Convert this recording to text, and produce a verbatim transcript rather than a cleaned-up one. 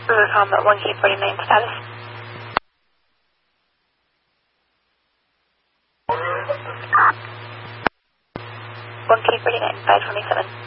Rivercom at one K forty-nine status. one K forty-nine, five twenty-seven.